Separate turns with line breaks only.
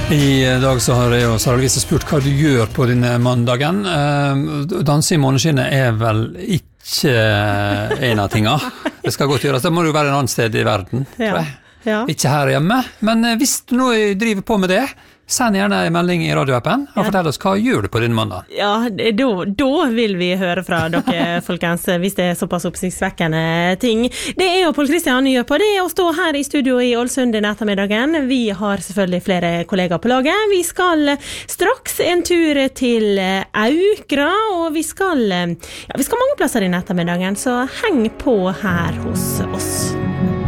I dag så har jeg og Sara Louise spurt hva du gjør på denne mandagen. Danse i måneskinnet vel ikke en av tingene. Det skal godt gjøres, det må jo være en annen sted i verden, tror jeg.
Ja.
Ikke her hjemme, men hvis du nå driver på med det, send gjerne en melding i radioappen og fortell oss hva gjør du på din mandag.
Ja, da vil vi høre fra dere, folkens, hvis det såpass oppsiktsvekkende ting. Det jo Pål Kristian gjør på det, å stå her i studio i Ålesund denne ettermiddagen. Vi har selvfølgelig flere kollegaer på laget. Vi skal straks en tur til Aukra, og vi skal mange plasser denne ettermiddagen, så heng på her hos oss.